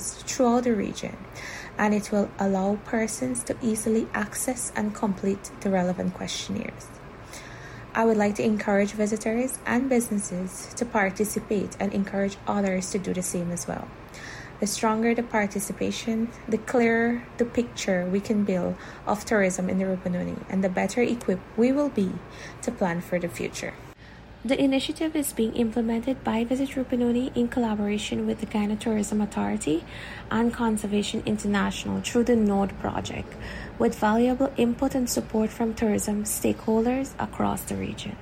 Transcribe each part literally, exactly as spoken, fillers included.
locations throughout the region, and it will allow persons to easily access and complete the relevant questionnaires. I would like to encourage visitors and businesses to participate and encourage others to do the same as well. The stronger the participation, the clearer the picture we can build of tourism in the Rupununi, and the better equipped we will be to plan for the future. The initiative is being implemented by Visit Rupununi in collaboration with the Guyana Tourism Authority and Conservation International through the NODE project, with valuable input and support from tourism stakeholders across the region.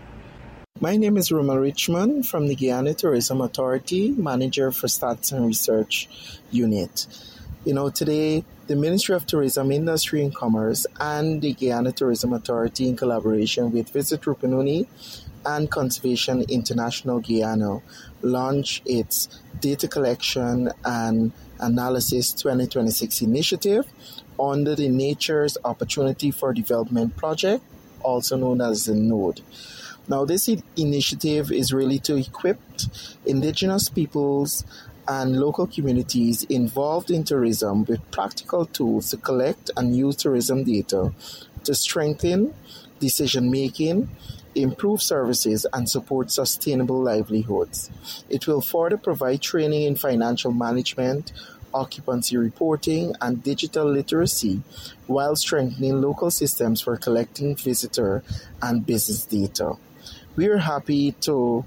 My name is Romel Richmond from the Guyana Tourism Authority, Manager for Stats and Research Unit. You know, today, the Ministry of Tourism, Industry and Commerce and the Guyana Tourism Authority, in collaboration with Visit Rupununi and Conservation International Guyana, launched its Data Collection and Analysis twenty twenty-six initiative under the Nature's Opportunity for Development project, also known as the NODE. Now, this initiative is really to equip indigenous peoples and local communities involved in tourism with practical tools to collect and use tourism data to strengthen decision-making, improve services, and support sustainable livelihoods. It will further provide training in financial management, occupancy reporting, and digital literacy, while strengthening local systems for collecting visitor and business data. We are happy to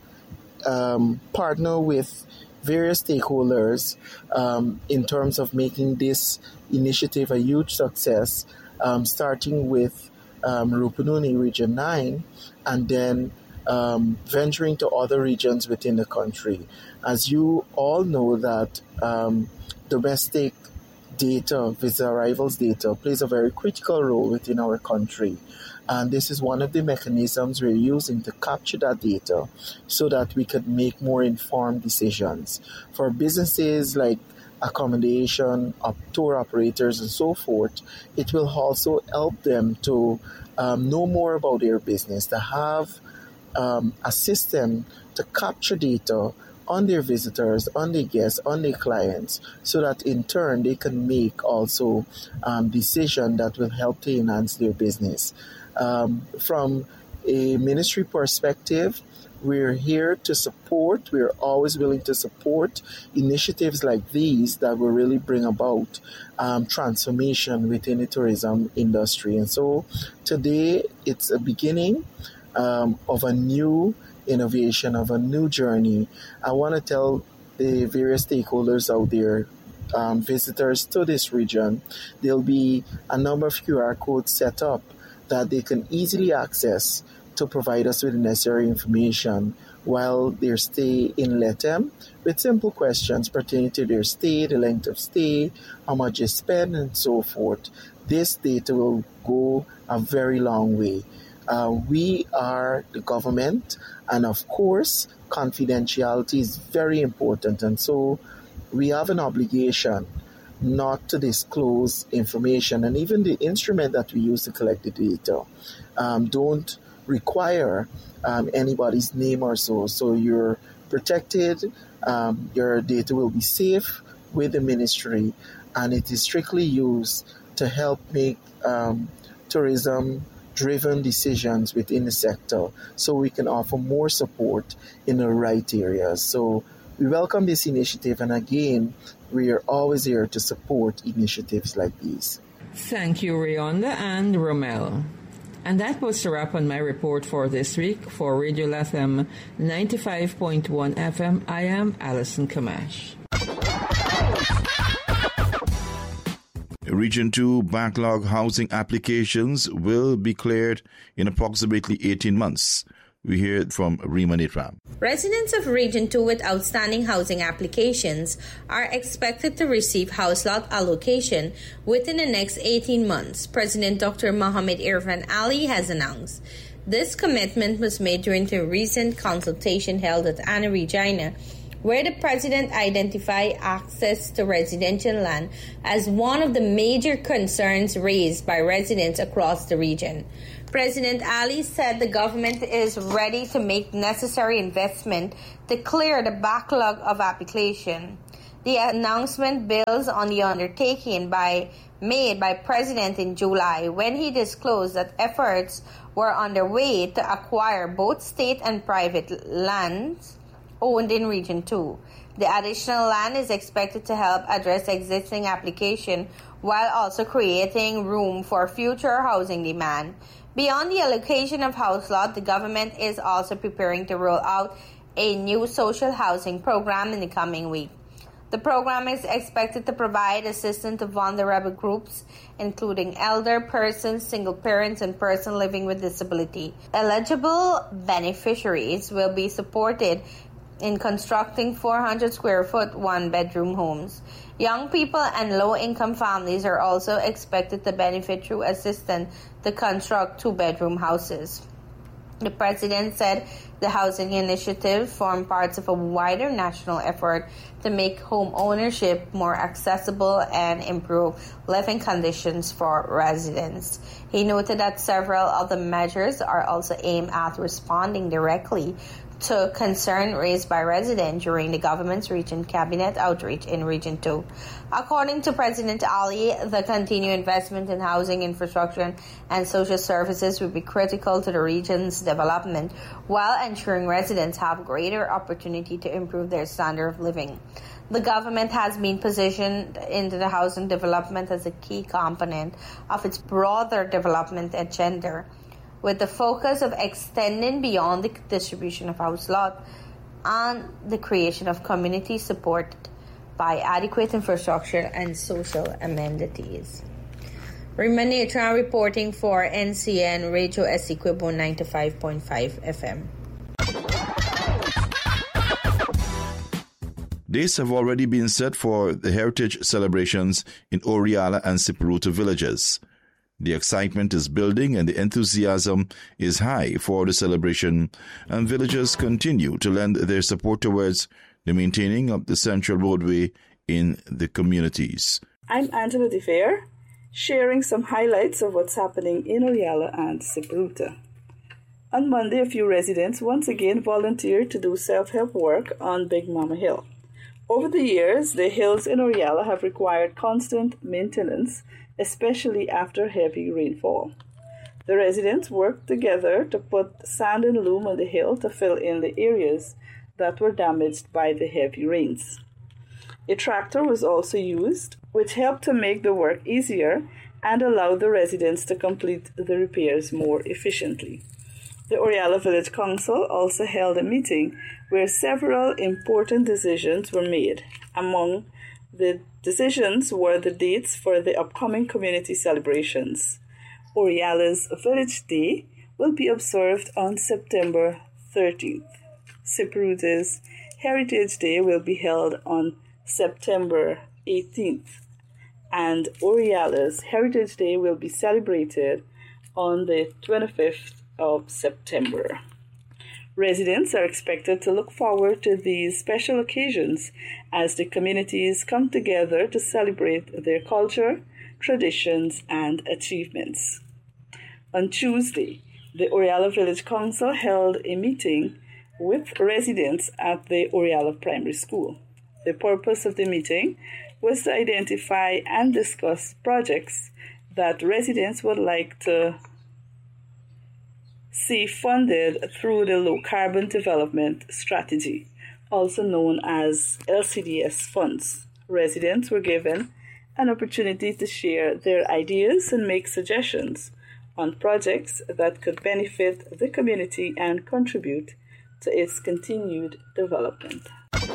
um, partner with various stakeholders um, in terms of making this initiative a huge success, um, starting with um, Rupununi Region nine, and then um, venturing to other regions within the country. As you all know that um, domestic data, visa arrivals data, plays a very critical role within our country. And this is one of the mechanisms we're using to capture that data so that we could make more informed decisions. For businesses like accommodation, tour operators, and so forth, it will also help them to um, know more about their business, to have um, a system to capture data on their visitors, on their guests, on their clients, so that in turn they can make also um, decisions that will help to enhance their business. Um, from a ministry perspective, we're here to support, we're always willing to support initiatives like these that will really bring about um, transformation within the tourism industry. And so today it's a beginning um, of a new innovation, of a new journey. I want to tell the various stakeholders out there, um, visitors to this region, there'll be a number of Q R codes set up that they can easily access to provide us with the necessary information while their stay in Lethem, with simple questions pertaining to their stay, the length of stay, how much they spend, and so forth. This data will go a very long way. Uh, we are the government, and of course, confidentiality is very important, and so we have an obligation not to disclose information, and even the instrument that we use to collect the data um, don't require um, anybody's name or so. So you're protected, um, your data will be safe with the ministry, and it is strictly used to help make um, tourism-driven decisions within the sector so we can offer more support in the right areas. So we welcome this initiative, and again, we are always here to support initiatives like these. Thank you, Rayonda and Romel. And that was a wrap on my report for this week. For Radio Lethem ninety-five point one F M, I am Alison Kamash. Region two backlog housing applications will be cleared in approximately eighteen months. We hear it from Rima Nitram. Residents of Region two with outstanding housing applications are expected to receive house lot allocation within the next eighteen months, President Doctor Mohamed Irfan Ali has announced. This commitment was made during the recent consultation held at Anna Regina, where the President identified access to residential land as one of the major concerns raised by residents across the region. President Ali said the government is ready to make necessary investment to clear the backlog of application. The announcement builds on the undertaking by made by President in July when he disclosed that efforts were underway to acquire both state and private lands owned in Region two. The additional land is expected to help address existing application while also creating room for future housing demand. Beyond the allocation of house lot, the government is also preparing to roll out a new social housing program in the coming week. The program is expected to provide assistance to vulnerable groups, including elder persons, single parents, and persons living with disability. Eligible beneficiaries will be supported in constructing four hundred square foot one-bedroom homes. Young people and low-income families are also expected to benefit through assistance to construct two-bedroom houses. The president said the housing initiative formed part of a wider national effort to make home ownership more accessible and improve living conditions for residents. He noted that several of the measures are also aimed at responding directly to concern raised by residents during the government's region cabinet outreach in Region two. According to President Ali, the continued investment in housing infrastructure and social services will be critical to the region's development while ensuring residents have greater opportunity to improve their standard of living. The government has been positioned into the housing development as a key component of its broader development agenda, with the focus of extending beyond the distribution of house lot and the creation of community supported by adequate infrastructure and social amenities. Rima Netra reporting for N C N Radio Essequibo ninety-five point five F M. Dates have already been set for the heritage celebrations in Oriala and Siparuta villages. The excitement is building and the enthusiasm is high for the celebration, and villagers continue to lend their support towards the maintaining of the central roadway in the communities. I'm Angela De Fair, sharing some highlights of what's happening in Oriala and Siparuta. On Monday, a few residents once again volunteered to do self-help work on Big Mama Hill. Over the years, the hills in Oriala have required constant maintenance, especially after heavy rainfall. The residents worked together to put sand and loam on the hill to fill in the areas that were damaged by the heavy rains. A tractor was also used, which helped to make the work easier and allow the residents to complete the repairs more efficiently. The Oriala Village Council also held a meeting where several important decisions were made. Among the decisions were the dates for the upcoming community celebrations. Oriala's Village Day will be observed on September thirteenth. Siparuta's Heritage Day will be held on September eighteenth. And Oriala's Heritage Day will be celebrated on the twenty-fifth of September. Residents are expected to look forward to these special occasions as the communities come together to celebrate their culture, traditions, and achievements. On Tuesday, the Oriala Village Council held a meeting with residents at the Oriala Primary School. The purpose of the meeting was to identify and discuss projects that residents would like to see funded through the Low Carbon Development Strategy, also known as L C D S funds. Residents were given an opportunity to share their ideas and make suggestions on projects that could benefit the community and contribute to its continued development.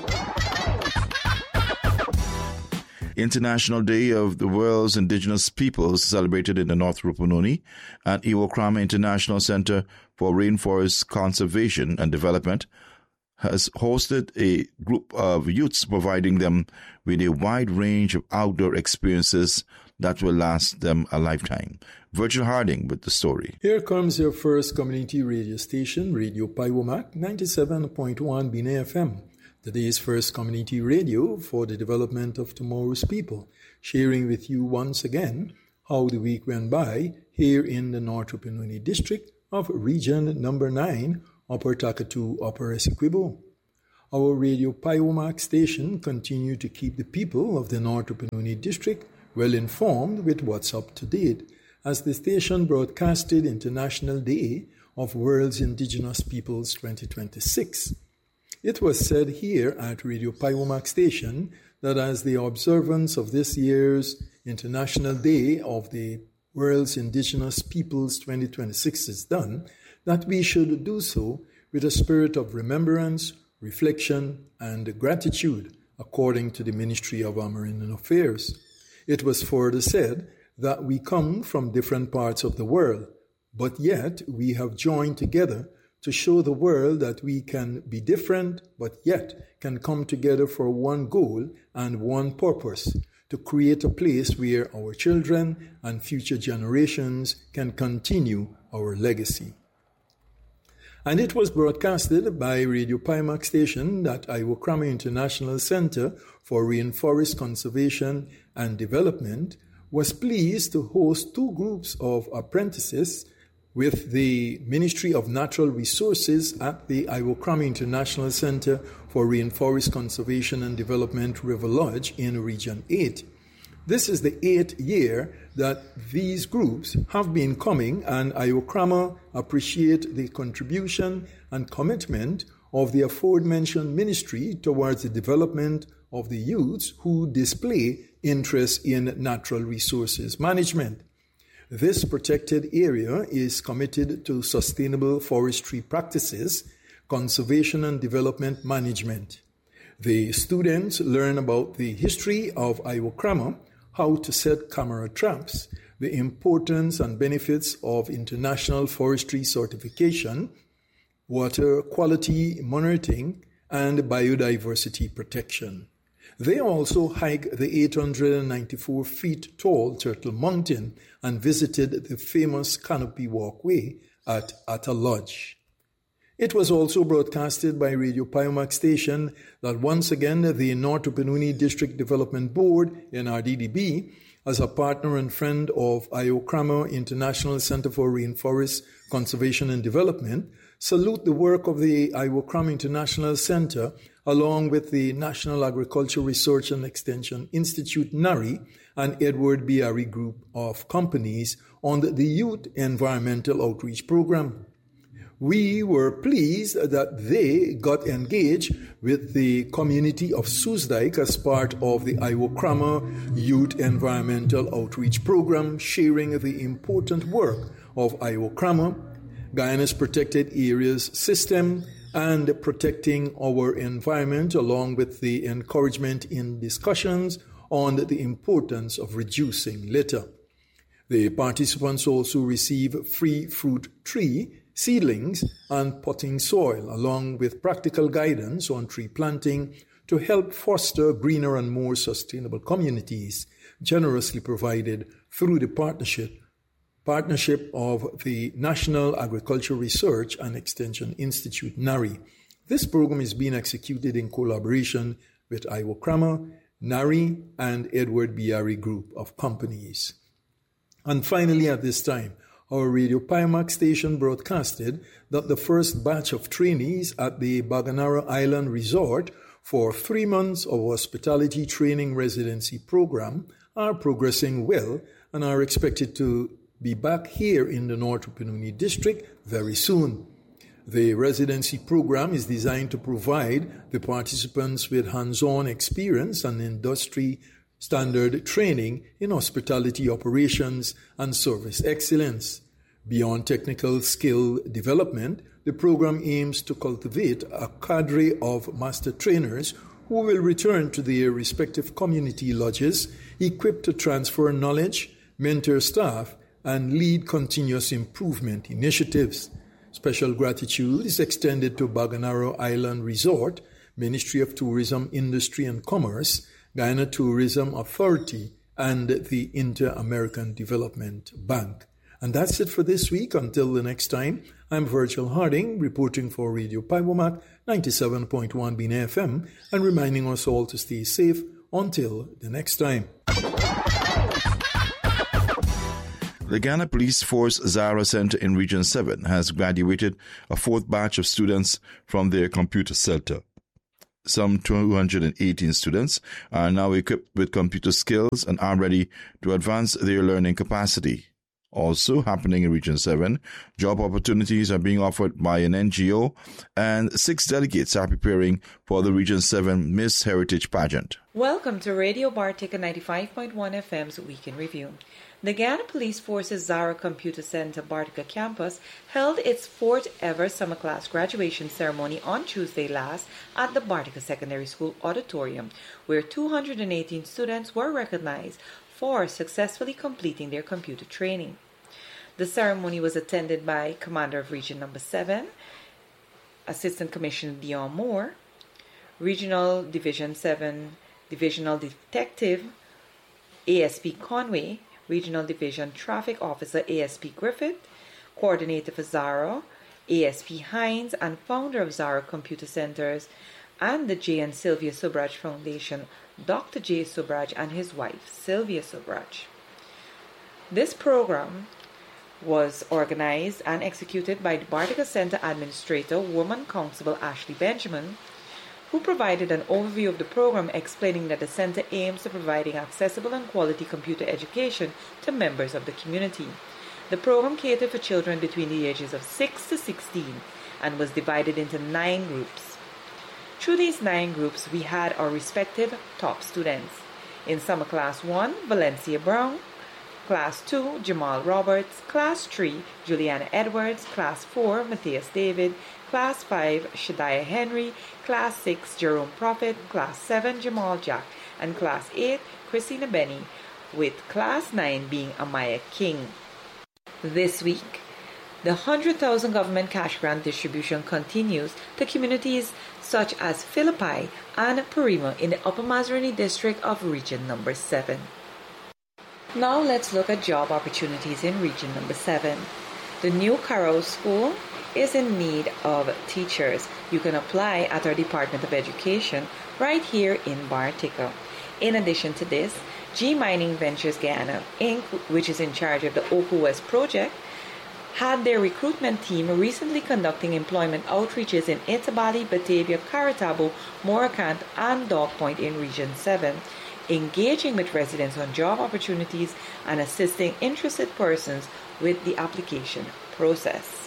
International Day of the World's Indigenous Peoples celebrated in the North Rupununi at Iwo Krama International Center for Rainforest Conservation and Development has hosted a group of youths providing them with a wide range of outdoor experiences that will last them a lifetime. Virgil Harding with the story. Here comes your first community radio station, Radio Paiwomak, ninety-seven point one Bina F M. Today's first community radio for the development of tomorrow's people, sharing with you once again how the week went by here in the North Rupununi district of Region Number nine, Upper Takatu, Upper Essequibo. our Radio Piomac station continue to keep the people of the North Rupununi district well informed with what's up to date, as the station broadcasted International Day of World's Indigenous Peoples twenty twenty-six. It was said here at Radio Piomac station that as the observance of this year's International Day of the World's Indigenous Peoples twenty twenty-six is done, that we should do so with a spirit of remembrance, reflection, and gratitude, according to the Ministry of Amerindian Affairs. It was further said that we come from different parts of the world, but yet we have joined together to show the world that we can be different, but yet can come together for one goal and one purpose, to create a place where our children and future generations can continue our legacy. And it was broadcasted by Radio Piomac station that Iwokrama International Center for Rainforest Conservation and Development was pleased to host two groups of apprentices with the Ministry of Natural Resources at the Iwokrama International Center for Rainforest Conservation and Development River Lodge in Region eight. This is the eighth year that these groups have been coming, and Iwokrama appreciate the contribution and commitment of the aforementioned ministry towards the development of the youths who display interest in natural resources management. This protected area is committed to sustainable forestry practices, conservation and development management. The students learn about the history of Iwokrama, how to set camera traps, the importance and benefits of international forestry certification, water quality monitoring, and biodiversity protection. They also hiked the eight hundred ninety-four feet tall Turtle Mountain and visited the famous Canopy Walkway at Atta Lodge. It was also broadcasted by Radio Piomac station that once again the North Rupununi District Development Board, N R D D B, as a partner and friend of Iwokrama International Center for Rainforest Conservation and Development, salute the work of the Iwokrama International Center along with the National Agriculture Research and Extension Institute, NARI, and Edward Biari Group of companies on the Youth Environmental Outreach Program. We were pleased that they got engaged with the community of Soesdijk as part of the Iwokrama Youth Environmental Outreach Program, sharing the important work of Iwokrama, Guyana's Protected Areas System, and protecting our environment, along with the encouragement in discussions on the importance of reducing litter. The participants also receive free fruit tree seedlings and potting soil, along with practical guidance on tree planting to help foster greener and more sustainable communities, generously provided through the partnership partnership of the National Agriculture Research and Extension Institute, NARI. This program is being executed in collaboration with Iwokrama, NARI, and Edward Biari Group of companies. And finally, at this time, our Radio Piomac station broadcasted that the first batch of trainees at the Baganara Island Resort for three months of hospitality training residency program are progressing well and are expected to be back here in the North Rupununi district very soon. The residency program is designed to provide the participants with hands-on experience and industry standard training in hospitality operations and service excellence. Beyond technical skill development, the program aims to cultivate a cadre of master trainers who will return to their respective community lodges equipped to transfer knowledge, mentor staff, and lead continuous improvement initiatives. Special gratitude is extended to Baganaro Island Resort, Ministry of Tourism, Industry and Commerce, Guyana Tourism Authority, and the Inter-American Development Bank. And that's it for this week. Until the next time, I'm Virgil Harding, reporting for Radio Piomac ninety-seven point one Bina F M, and reminding us all to stay safe until the next time. The Ghana Police Force Zara Center in Region seven has graduated a fourth batch of students from their computer center. Some two hundred eighteen students are now equipped with computer skills and are ready to advance their learning capacity. Also happening in Region seven, job opportunities are being offered by an N G O, and six delegates are preparing for the Region seven Miss Heritage Pageant. Welcome to Radio Bartica ninety-five point one F M's Week in Review. The Guyana Police Force's Zara Computer Center Bartica campus held its fourth ever summer class graduation ceremony on Tuesday last at the Bartica Secondary School auditorium, where two hundred eighteen students were recognized for successfully completing their computer training. The ceremony was attended by Commander of Region Number seven, Assistant Commissioner Dion Moore, Regional Division seven Divisional Detective A S P Conway, Regional Division Traffic Officer A S P Griffith, Coordinator for Zara, A S P Hines, and founder of Zara Computer Centers and the J and Sylvia Subraj Foundation, Doctor J. Subraj and his wife, Sylvia Subraj. This program was organized and executed by the Bartica Center Administrator, Woman Constable Ashley Benjamin, who provided an overview of the program, explaining that the center aims to providing accessible and quality computer education to members of the community. The program catered for children between the ages of six to sixteen and was divided into nine groups. Through these nine groups, we had our respective top students. In Summer Class one, Valencia Brown; Class two, Jamal Roberts; Class three, Juliana Edwards; Class four, Matthias David; Class five, Shadiah Henry; Class six, Jerome Prophet; Class seven, Jamal Jack; and Class eight, Christina Benny, with Class nine being Amaya King. This week, the one hundred thousand government cash grant distribution continues to communities such as Philippi and Parima in the Upper Mazaruni district of Region Number seven. Now let's look at job opportunities in Region Number seven. The new Carroll School is in need of teachers. You can apply at our Department of Education right here in Bartica. In addition to this, G Mining Ventures Guyana, Incorporated, which is in charge of the Oku West project, had their recruitment team recently conducting employment outreaches in Itabali, Batavia, Karatabu, Morakant, and Dog Point in Region seven, engaging with residents on job opportunities and assisting interested persons with the application process.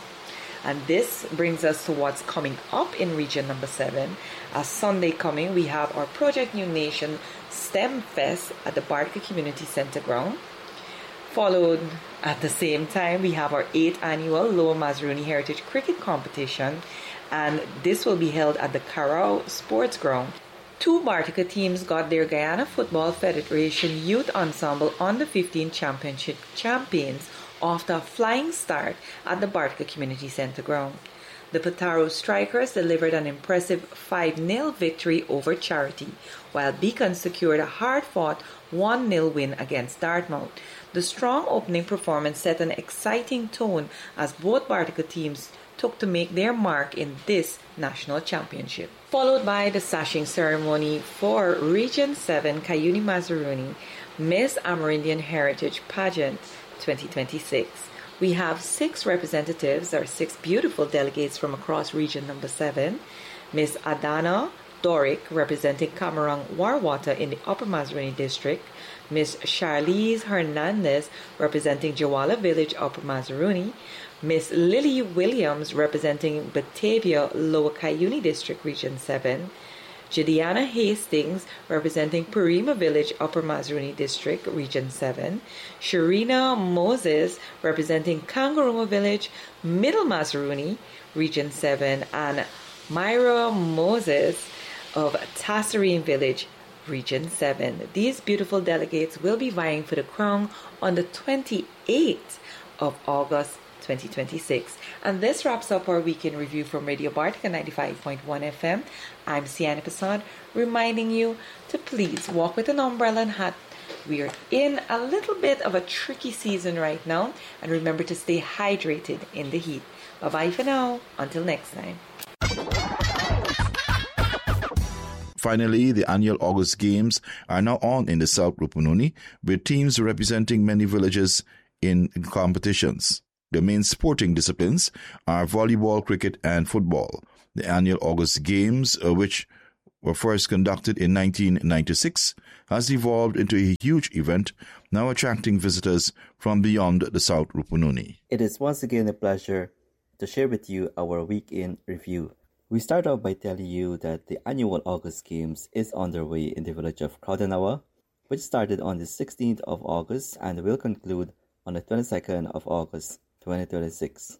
And this brings us to what's coming up in Region Number seven. As Sunday coming, we have our Project New Nation STEM Fest at the Bartica Community Center ground. Followed at the same time, we have our eighth annual Lower Mazaruni Heritage Cricket Competition, and this will be held at the Carroll Sports Ground. Two Bartica teams got their Guyana Football Federation Youth Ensemble Under fifteen Championship champions after a flying start at the Bartica Community Center ground. The Pataro Strikers delivered an impressive five nil victory over Charity, while Beacon secured a hard-fought one nil win against Dartmouth. The strong opening performance set an exciting tone as both Bartica teams took to make their mark in this national championship. Followed by the sashing ceremony for Region seven Cuyuni Mazaruni Miss Amerindian Heritage Pageant twenty twenty-six. We have six representatives, or six beautiful delegates from across Region Number seven. Miss Adana Doric, representing Camarang Warwata in the Upper Mazaruni District. Miss Charlize Hernandez, representing Jawala Village, Upper Mazaruni. Miss Lily Williams, representing Batavia, Lower Cuyuni District, Region seven. Jadiana Hastings, representing Parima Village, Upper Mazaruni District, Region seven. Sharina Moses, representing Kangaruma Village, Middle Mazaruni, Region seven. And Myra Moses of Tasserine Village, Region seven. These beautiful delegates will be vying for the crown on the twenty-eighth of August twenty twenty-six. And this wraps up our weekend review from Radio Bartica ninety-five point one F M. I'm Sienna Passad, reminding you to please walk with an umbrella and hat. We're in a little bit of a tricky season right now, and remember to stay hydrated in the heat. Bye-bye for now. Until next time. Finally, the annual August Games are now on in the South Rupununi, with teams representing many villages in competitions. The main sporting disciplines are volleyball, cricket, and football. The annual August Games, uh, which were first conducted in nineteen ninety-six, has evolved into a huge event, now attracting visitors from beyond the South Rupununi. It is once again a pleasure to share with you our week in review. We start off by telling you that the annual August Games is underway in the village of Crowdanawa, which started on the sixteenth of August and will conclude on the twenty-second of August twenty twenty-six.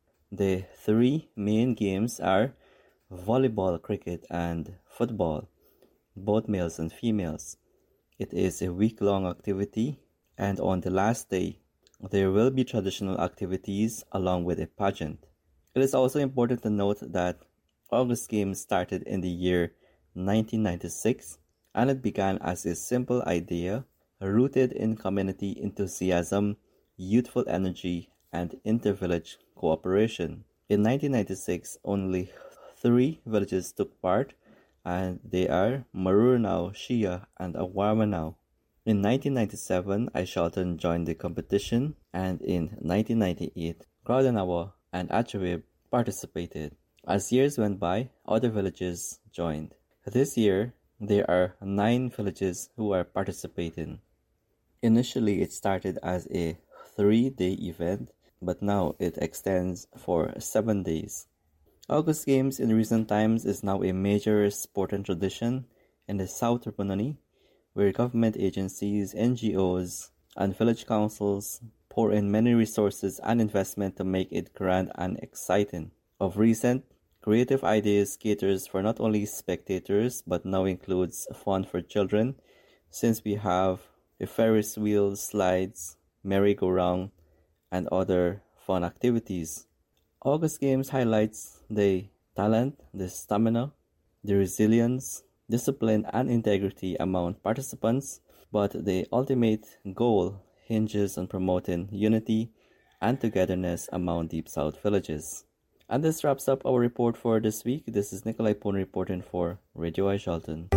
The three main games are volleyball, cricket, and football, both males and females. It is a week-long activity, and on the last day, there will be traditional activities along with a pageant. It is also important to note that August Games started in the year nineteen ninety-six, and it began as a simple idea rooted in community enthusiasm, youthful energy, and inter-village cooperation. In nineteen ninety-six, only three villages took part, and they are Marurnao, Shia, and Awarmanao. In nineteen ninety-seven, Aishalton joined the competition, and in nineteen ninety-eight, Crowdanawa and Achawib participated. As years went by, other villages joined. This year, there are nine villages who are participating. Initially, it started as a three-day event, but now it extends for seven days. August Games in recent times is now a major sporting tradition in the South Rupununi, where government agencies, N G Os, and village councils pour in many resources and investment to make it grand and exciting. Of recent, Creative Ideas caters for not only spectators but now includes fun for children, since we have a Ferris wheel, slides, merry-go-round, and other fun activities. August Games highlights the talent, the stamina, the resilience, discipline, and integrity among participants, but the ultimate goal hinges on promoting unity and togetherness among Deep South villages. And this wraps up our report for this week. This is Nikolai Pone reporting for Radio Aishalton.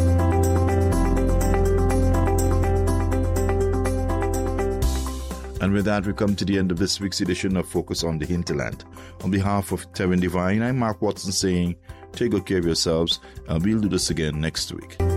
And with that, we come to the end of this week's edition of Focus on the Hinterland. On behalf of Tevin Divine, I'm Mark Watson saying, take good care of yourselves, and we'll do this again next week.